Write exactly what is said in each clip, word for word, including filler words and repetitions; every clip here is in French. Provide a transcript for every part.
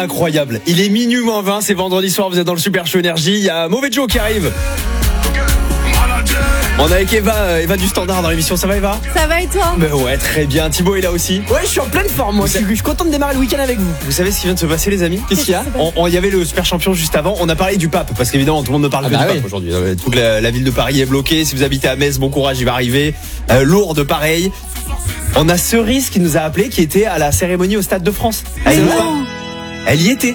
Incroyable. Il est minuit moins vingt, c'est vendredi soir, vous êtes dans le Super Show Énergie. Il y a Mauvais Joe qui arrive. On est avec Eva, Eva du Standard dans l'émission. Ça va, Eva? Ça va et toi? Ben ouais, très bien. Thibaut est là aussi. Ouais, je suis en pleine forme, moi. Je suis, je suis content de démarrer le week-end avec vous. Vous savez ce qui vient de se passer, les amis? Qu'est-ce qu'il y a? Il y avait le Super Champion juste avant. On a parlé du pape parce qu'évidemment tout le monde ne parle Ah que bah du oui. pape aujourd'hui. Toute la, la ville de Paris est bloquée. Si vous habitez à Metz, bon courage, il va arriver. Euh, Lourdes, pareil. On a Cerise qui nous a appelé, qui était à la cérémonie au Stade de France. Mais Elle, non. elle y était.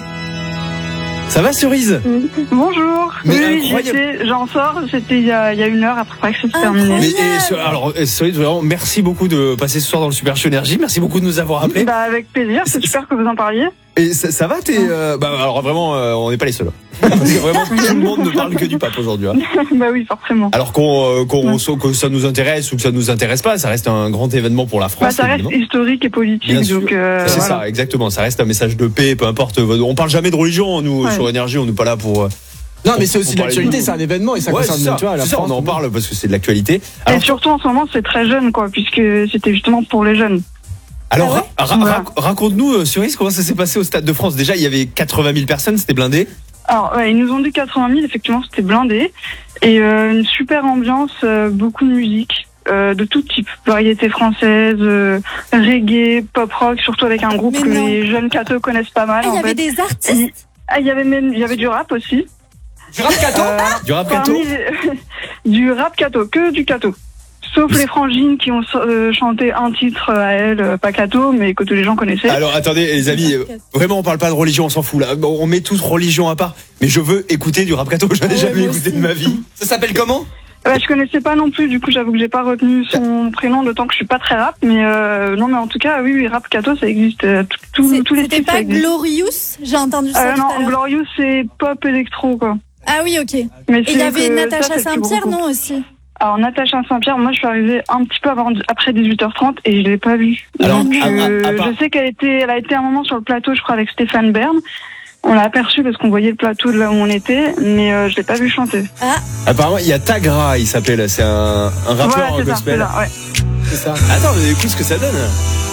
Ça va, Cerise? Bonjour. Mais oui, incroyable. j'étais- j'en sors, c'était il y a, il y a une heure après que c'est terminé. Mais et, ce- alors, euh, Cerise, vraiment, merci beaucoup de passer ce soir dans le Super Show Énergie. Merci beaucoup de nous avoir appelés. Bah, avec plaisir, c'est super que vous en parliez. Et ça, ça va, t'es, euh, bah, alors vraiment, euh, on n'est pas les seuls. Parce que vraiment, tout le monde ne parle que du pape aujourd'hui. Hein. Bah oui, forcément. Alors qu'on, euh, qu'on, que ça nous intéresse ou que ça nous intéresse pas, ça reste un grand événement pour la France. Bah, ça reste évidemment. historique et politique, Bien sûr. donc euh, C'est voilà. ça, exactement. Ça reste un message de paix, peu importe. On parle jamais de religion, nous, Ouais. sur Énergie, on n'est pas là pour. euh, Non, mais pour- c'est aussi pour de parler l'actualité, de- c'est un événement et ça Ouais, concerne c'est ça, tu vois, la c'est ça, France. on en parle parce que c'est de l'actualité. Et Alors, surtout en ce moment, c'est très jeune, quoi, puisque c'était justement pour les jeunes. alors ra- ra- Voilà. rac- raconte-nous, euh, Cerise, comment ça s'est passé au Stade de France. Déjà, il y avait quatre-vingt mille personnes, c'était blindé. Alors, ouais, ils nous ont dit quatre-vingt mille, effectivement, c'était blindé. Et euh, une super ambiance, euh, beaucoup de musique, euh, de tout type. Variété française, euh, reggae, pop rock, surtout avec un groupe Mais que non. les jeunes cathos connaissent pas mal, Ah, il y en avait fait. des artistes. Ah, il y avait même, il y avait du rap aussi. Du rap cato Euh, Du rap parmi cato. les- du rap cato, que du cato. Sauf les frangines qui ont euh, chanté un titre à elles, euh, pas cato, mais que tous les gens connaissaient. Alors attendez, les amis, euh, vraiment on parle pas de religion, on s'en fout là. Bon, on met tous religion à part. Mais je veux écouter du rap cato, j'en ai Ouais, jamais moi écouté aussi. de ma vie. Ça s'appelle comment? Bah, je connaissais pas non plus, du coup j'avoue que j'ai pas retenu son prénom, d'autant que je suis pas très rap, mais euh, non, mais en tout cas, oui, oui, rap cato, ça existe. euh, tout- tout- C'est- tous les C'était styles, ça pas existe. Glorious? J'ai entendu ça Euh, tout à non, l'heure. Glorious, c'est pop électro, quoi. Ah oui, ok. Et Mais il y c'est avait que Natacha ça, c'est le plus Saint-Pierre, gros non, aussi? Alors, Natacha Saint-Pierre, moi, je suis arrivée un petit peu avant, après dix-huit heures trente et je l'ai pas vue. Alors, Donc, à- à- euh, à part- je sais qu'elle était, elle a été un moment sur le plateau, je crois, avec Stéphane Bern. On l'a aperçu parce qu'on voyait le plateau de là où on était, mais euh, je l'ai pas vu chanter. Apparemment, il y a Tagra, il s'appelle, c'est un, un rappeur Voilà, c'est ça, c'est gospel. ça, ouais. C'est ça. Attends, mais écoute ce que ça donne.